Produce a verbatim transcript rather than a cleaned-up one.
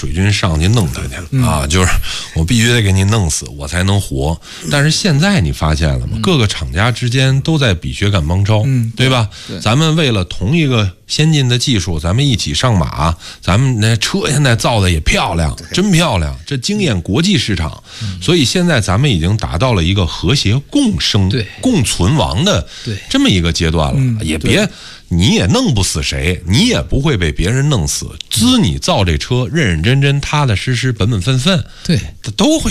水军上去弄他去、嗯、啊，就是我必须得给你弄死，我才能活。但是现在你发现了吗？嗯、各个厂家之间都在比学赶帮超，嗯，对吧？对，咱们为了同一个先进的技术，咱们一起上马，咱们那车现在造的也漂亮，真漂亮，这惊艳国际市场。嗯、所以现在咱们已经达到了一个和谐共生、对共存亡的这么一个阶段了，嗯、也别。你也弄不死谁，你也不会被别人弄死。只你造这车，认认真真、踏踏实实、本本分分，对，都会。